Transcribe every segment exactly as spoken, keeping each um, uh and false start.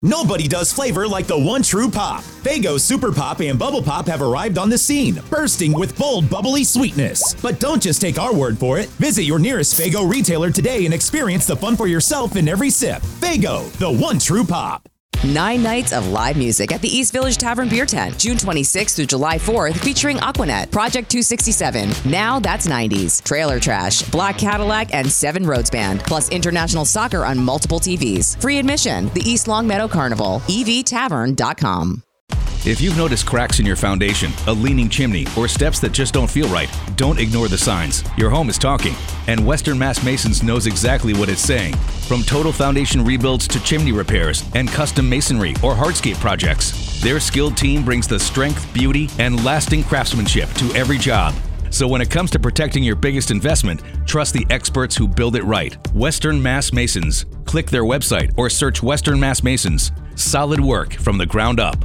Nobody does flavor like the one true pop. Faygo Super Pop and Bubble Pop have arrived on the scene, bursting with bold, bubbly sweetness. But don't just take our word for it. Visit your nearest Faygo retailer today and experience the fun for yourself in every sip. Faygo, the one true pop. Nine nights of live music at the East Village Tavern Beer Tent, June twenty-sixth through July fourth, featuring Aquanet, Project two sixty-seven, Now That's nineties, Trailer Trash, Black Cadillac, and Seven Roads Band, plus international soccer on multiple T Vs. Free admission, the East Longmeadow Carnival, e v tavern dot com. If you've noticed cracks in your foundation, a leaning chimney, or steps that just don't feel right, don't ignore the signs. Your home is talking, and Western Mass Masons knows exactly what it's saying. From total foundation rebuilds to chimney repairs and custom masonry or hardscape projects, their skilled team brings the strength, beauty, and lasting craftsmanship to every job. So when it comes to protecting your biggest investment, trust the experts who build it right. Western Mass Masons. Click their website or search Western Mass Masons. Solid work from the ground up.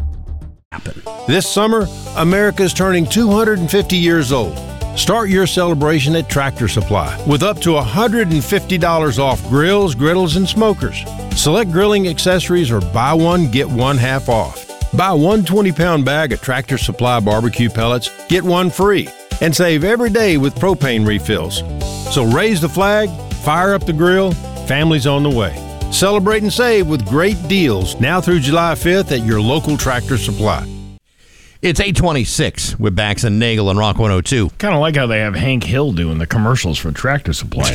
This summer, America is turning two hundred fifty years old. Start your celebration at Tractor Supply with up to one hundred fifty dollars off grills, griddles, and smokers. Select grilling accessories or buy one, get one half off. Buy one twenty-pound bag of Tractor Supply barbecue pellets, get one free, and save every day with propane refills. So raise the flag, fire up the grill, family's on the way. Celebrate and save with great deals now through July fifth at your local Tractor Supply. It's eight twenty-six with Bax and Nagel and Rock one oh two. Kind of like how they have Hank Hill doing the commercials for Tractor Supply.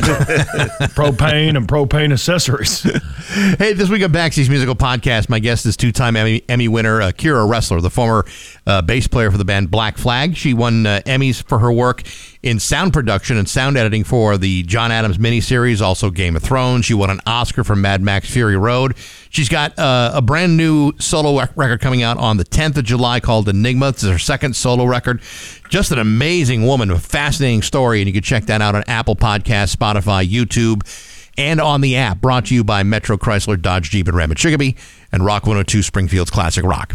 Propane and propane accessories. Hey, this week on Baxy's Musical Podcast, my guest is two-time Emmy, Emmy winner uh, Kira Ressler, the former uh, bass player for the band Black Flag. She won uh, Emmys for her work in sound production and sound editing for the John Adams miniseries, also Game of Thrones. She won an Oscar for Mad Max Fury Road. She's got uh, a brand new solo rec- record coming out on the tenth of July called Enigma. This is her second solo record. Just an amazing woman, a fascinating story, and you can check that out on Apple Podcasts, Spotify, YouTube, and on the app. Brought to you by Metro Chrysler, Dodge, Jeep, and Ram at Chicopee, and Rock one oh two, Springfield's Classic Rock.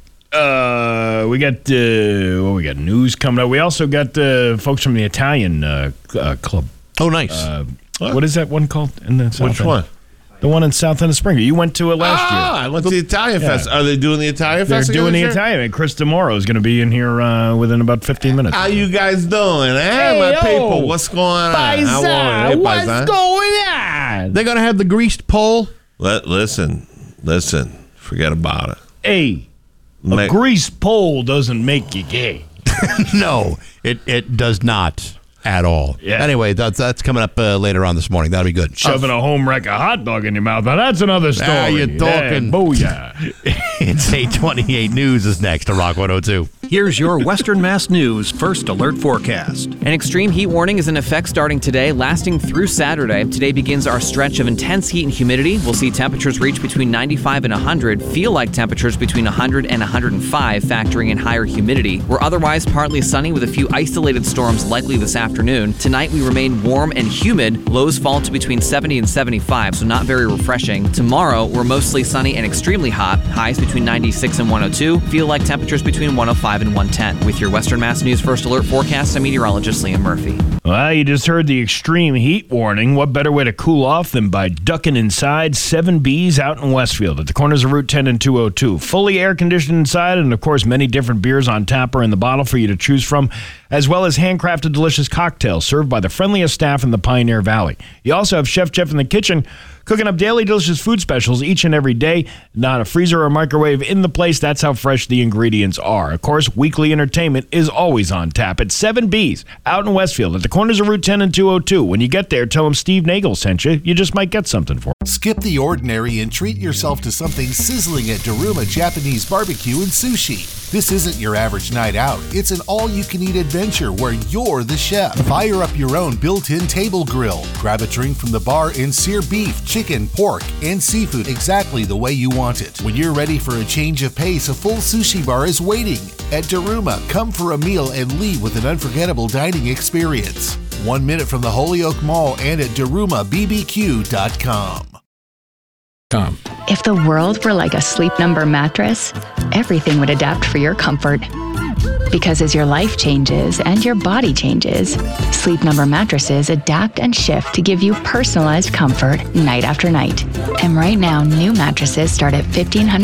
Uh, we got uh, well, we got news coming up. We also got uh, folks from the Italian uh, uh, club. Oh, nice. Uh, what? what is that one called in the South Which end? one? The one in South End of Springfield. You went to it last ah, year. Ah, I went to the Italian yeah. Fest. Are they doing the Italian They're Fest? They're doing the year? Italian. And Chris DeMoro is going to be in here uh, within about fifteen minutes. How you guys doing? Hey, hey my yo, people. What's going on? Paisan, How are you? Hey, what's Paisan? going on? They're going to have the greased pole. Let, listen, listen. Forget about it. Hey, a Make, greased pole doesn't make you gay. No, it, it does not at all. Yeah. Anyway, that's that's coming up uh, later on this morning. That'll be good. Shoving a home wreck a hot dog in your mouth. Now that's another story. Now you're talking. Yeah, booyah. It's eight twenty-eight News is next to Rock one oh two. Here's your Western Mass News First Alert Forecast. An extreme heat warning is in effect starting today, lasting through Saturday. Today begins our stretch of intense heat and humidity. We'll see temperatures reach between ninety-five and one hundred, feel like temperatures between one hundred and one hundred five, factoring in higher humidity. We're otherwise partly sunny with a few isolated storms likely this afternoon. Tonight we remain warm and humid. Lows fall to between seventy and seventy-five, so not very refreshing. Tomorrow we're mostly sunny and extremely hot. Highs between ninety-six and one oh two. Feel like temperatures between one oh five and one ten. With your Western Mass News First Alert forecast, I'm meteorologist Liam Murphy. Well, you just heard the extreme heat warning. What better way to cool off than by ducking inside seven B's out in Westfield at the corners of Route ten and two oh two. Fully air-conditioned inside, and of course many different beers on tap or in the bottle for you to choose from, as well as handcrafted delicious cocktails served by the friendliest staff in the Pioneer Valley. You also have Chef Jeff in the kitchen, cooking up daily delicious food specials each and every day. Not a freezer or microwave in the place. That's how fresh the ingredients are. Of course, weekly entertainment is always on tap at seven B's out in Westfield at the corners of Route ten and two oh two. When you get there, tell them Steve Nagel sent you. You just might get something for them. Skip the ordinary and treat yourself to something sizzling at Daruma Japanese Barbecue and Sushi. This isn't your average night out. It's an all-you-can-eat adventure where you're the chef. Fire up your own built-in table grill. Grab a drink from the bar and sear beef, chicken, pork, and seafood exactly the way you want it. When you're ready for a change of pace, a full sushi bar is waiting. At Daruma, come for a meal and leave with an unforgettable dining experience. One minute from the Holyoke Mall and at daruma b b q dot com. If the world were like a Sleep Number mattress, everything would adapt for your comfort. Because as your life changes and your body changes, Sleep Number mattresses adapt and shift to give you personalized comfort night after night. And right now, new mattresses start at fifteen hundred